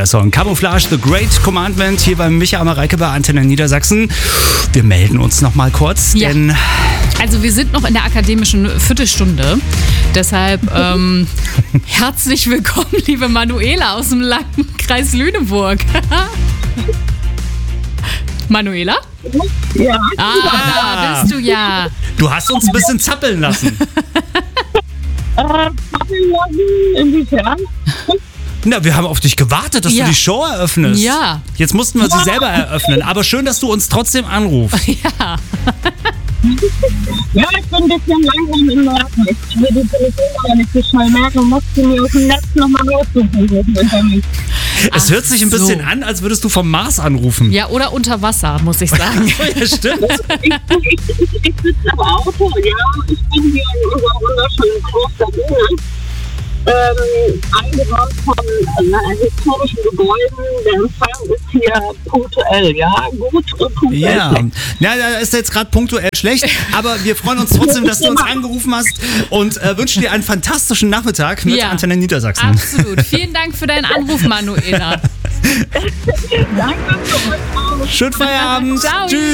der Song. Camouflage, The Great Commandment, hier bei Micha Mareike bei Antenne Niedersachsen. Wir melden uns noch mal kurz, denn... Also wir sind noch in der akademischen Viertelstunde. Deshalb herzlich willkommen, liebe Manuela aus dem Landkreis Lüneburg. Manuela? Ja. Da bist du ja. Du hast uns ein bisschen zappeln lassen. Inwiefern? Na, wir haben auf dich gewartet, dass du die Show eröffnest. Ja. Jetzt mussten wir sie selber eröffnen. Aber schön, dass du uns trotzdem anrufst. Ja. Ja, ich bin ein bisschen langsam im Merken. Ich will die Telefon aber nicht so schnell merken und musste mir aus dem Netz nochmal raussuchen. Es hört sich ein bisschen an, als würdest du vom Mars anrufen. Ja, oder unter Wasser, muss ich sagen. Ja, stimmt. Ich sitze im Auto, ich bin hier in unserer wunderschönen Kloster Bühne. Eingebaut von historischen Gebäuden. Der Empfang ist hier punktuell, gut und punktuell. Ja, da ist jetzt gerade punktuell schlecht, aber wir freuen uns trotzdem, dass du uns angerufen hast und wünschen dir einen fantastischen Nachmittag mit Antenne Niedersachsen. Absolut. Vielen Dank für deinen Anruf, Manuela. Danke. Schönen Feierabend. Ciao. Tschüss.